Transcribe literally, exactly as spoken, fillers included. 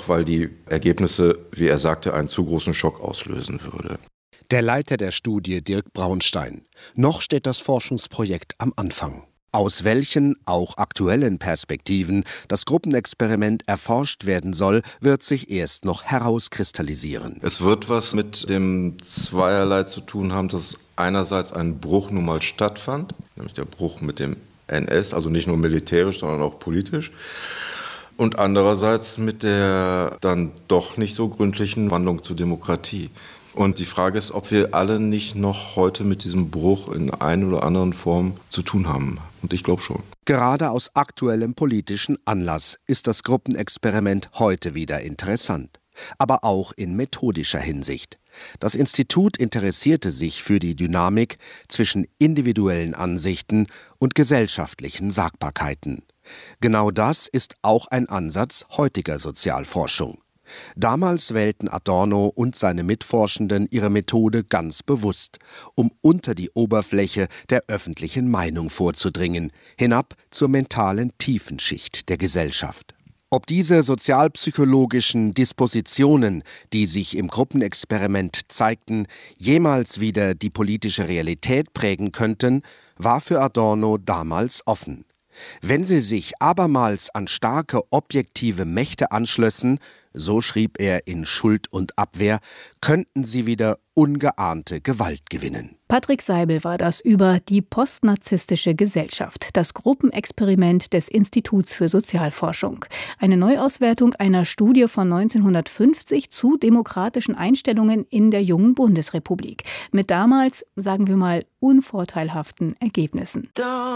einfach weil die Ergebnisse, wie er sagte, einen zu großen Schock auslösen würde. Der Leiter der Studie, Dirk Braunstein. Noch steht das Forschungsprojekt am Anfang. Aus welchen, auch aktuellen Perspektiven das Gruppenexperiment erforscht werden soll, wird sich erst noch herauskristallisieren. Es wird was mit dem Zweierlei zu tun haben, dass einerseits ein Bruch nun mal stattfand, nämlich der Bruch mit dem N S, also nicht nur militärisch, sondern auch politisch. Und andererseits mit der dann doch nicht so gründlichen Wandlung zur Demokratie. Und die Frage ist, ob wir alle nicht noch heute mit diesem Bruch in einer oder anderen Form zu tun haben. Und ich glaube schon. Gerade aus aktuellem politischen Anlass ist das Gruppenexperiment heute wieder interessant. Aber auch in methodischer Hinsicht. Das Institut interessierte sich für die Dynamik zwischen individuellen Ansichten und gesellschaftlichen Sagbarkeiten. Genau das ist auch ein Ansatz heutiger Sozialforschung. Damals wählten Adorno und seine Mitforschenden ihre Methode ganz bewusst, um unter die Oberfläche der öffentlichen Meinung vorzudringen, hinab zur mentalen Tiefenschicht der Gesellschaft. Ob diese sozialpsychologischen Dispositionen, die sich im Gruppenexperiment zeigten, jemals wieder die politische Realität prägen könnten, war für Adorno damals offen. Wenn sie sich abermals an starke objektive Mächte anschlössen, so schrieb er in Schuld und Abwehr, könnten sie wieder ungeahnte Gewalt gewinnen. Patrick Seibel war das über die postnarzisstische Gesellschaft, das Gruppenexperiment des Instituts für Sozialforschung. Eine Neuauswertung einer Studie von neunzehnhundertfünfzig zu demokratischen Einstellungen in der jungen Bundesrepublik. Mit damals, sagen wir mal, unvorteilhaften Ergebnissen.